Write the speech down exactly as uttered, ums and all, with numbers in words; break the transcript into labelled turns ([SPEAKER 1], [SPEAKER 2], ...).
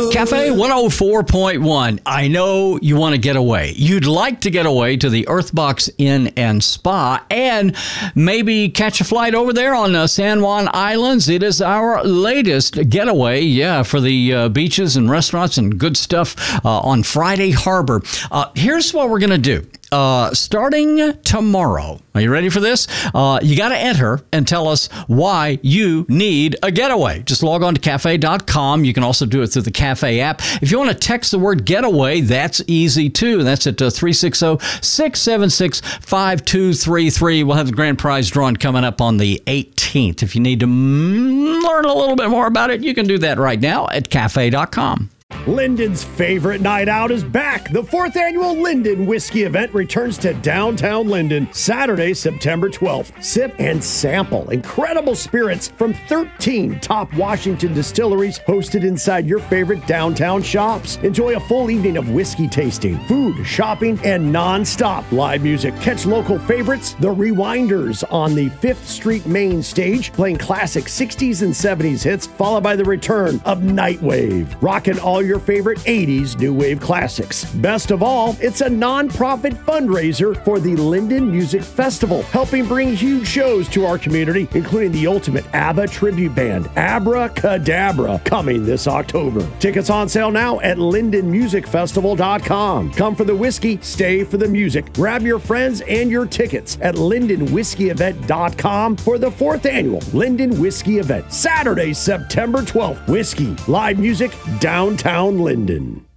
[SPEAKER 1] Cafe one oh four point one. I know you want to get away. You'd like to get away to the Earthbox Inn and Spa and maybe catch a flight over there on uh, San Juan Islands. It is our latest getaway, yeah, for the uh, beaches and restaurants and good stuff uh, on Friday Harbor. Uh, here's what we're going to do. Uh, starting tomorrow, are you ready for this? Uh, you got to enter and tell us why you need a getaway. Just log on to cafe dot com. You can also do it through the Cafe app. If you want to text the word getaway, that's easy too. That's at uh, three six zero, six seven six, five two three three. We'll have the grand prize drawn coming up on the eighteenth. If you need to mm, learn a little bit more about it, you can do that right now at cafe dot com.
[SPEAKER 2] Linden's favorite night out is back. The fourth annual Linden Whiskey event returns to downtown Linden Saturday, September twelfth. Sip and sample incredible spirits from thirteen top Washington distilleries hosted inside your favorite downtown shops. Enjoy a full evening of whiskey tasting, food, shopping, and non-stop live music. Catch local favorites, the Rewinders, on the fifth Street main stage, playing classic sixties and seventies hits, followed by the return of Nightwave, rocking all your favorite eighties new wave classics. Best of all, it's a non-profit fundraiser for the Linden Music Festival, helping bring huge shows to our community, including the ultimate ABBA tribute band, Abracadabra, coming this October. Tickets on sale now at linden music festival dot com. Come for the whiskey, stay for the music. Grab your friends and your tickets at linden whiskey event dot com for the fourth annual Linden Whiskey Event, Saturday, September twelfth. Whiskey, live music, downtown Linden.